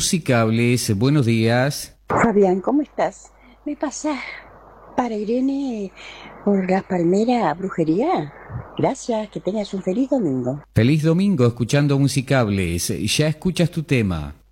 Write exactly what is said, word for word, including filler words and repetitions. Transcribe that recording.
Musicables. Buenos días. Fabián, ¿cómo estás? ¿Me pasas para Irene por Las Palmeras Brujería? Gracias, que tengas un feliz domingo. Feliz domingo escuchando Musicables. Ya escuchas tu tema.